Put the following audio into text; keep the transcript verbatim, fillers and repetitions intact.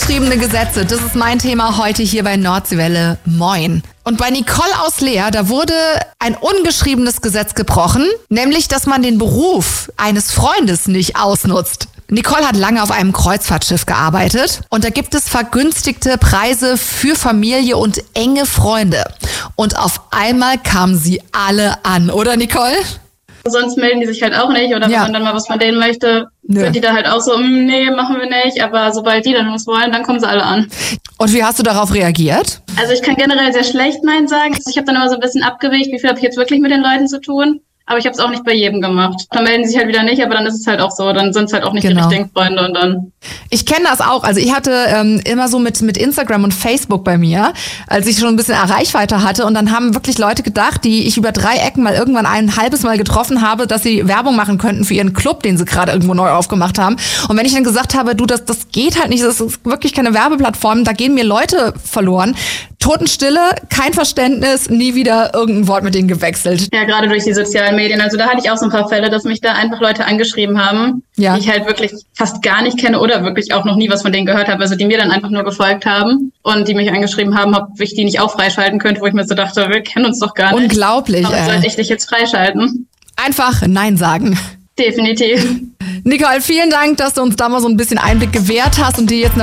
Ungeschriebene Gesetze, das ist mein Thema heute hier bei Nordseewelle. Moin. Und bei Nicole aus Leer, da wurde ein ungeschriebenes Gesetz gebrochen, nämlich, dass man den Beruf eines Freundes nicht ausnutzt. Nicole hat lange auf einem Kreuzfahrtschiff gearbeitet und da gibt es vergünstigte Preise für Familie und enge Freunde. Und auf einmal kamen sie alle an, oder Nicole? Sonst melden die sich halt auch nicht oder ja. Wenn man dann mal was von denen möchte, Nö. Sind die da halt auch so, nee, machen wir nicht. Aber sobald die dann was wollen, dann kommen sie alle an. Und wie hast du darauf reagiert? Also ich kann generell sehr schlecht Nein sagen. Ich habe dann immer so ein bisschen abgewegt, wie viel habe ich jetzt wirklich mit den Leuten zu tun. Aber ich habe es auch nicht bei jedem gemacht. Dann melden sie sich halt wieder nicht, aber dann ist es halt auch so. Dann sind es halt auch nicht genau. die richtigen Freunde und dann. Ich kenne das auch. Also ich hatte ähm, immer so mit mit Instagram und Facebook bei mir, als ich schon ein bisschen Reichweite hatte. Und dann haben wirklich Leute gedacht, die ich über drei Ecken mal irgendwann ein halbes Mal getroffen habe, dass sie Werbung machen könnten für ihren Club, den sie gerade irgendwo neu aufgemacht haben. Und wenn ich dann gesagt habe, du, das das geht halt nicht, das ist wirklich keine Werbeplattform, da gehen mir Leute verloren. Totenstille, kein Verständnis, nie wieder irgendein Wort mit denen gewechselt. Ja, gerade durch die sozialen Medien. Also da hatte ich auch so ein paar Fälle, dass mich da einfach Leute angeschrieben haben, ja. die ich halt wirklich fast gar nicht kenne oder wirklich auch noch nie was von denen gehört habe. Also die mir dann einfach nur gefolgt haben und die mich angeschrieben haben, ob ich die nicht auch freischalten könnte, wo ich mir so dachte, wir kennen uns doch gar nicht. Unglaublich. Warum äh. sollte ich dich jetzt freischalten? Einfach Nein sagen. Definitiv. Nicole, vielen Dank, dass du uns da mal so ein bisschen Einblick gewährt hast und dir jetzt eine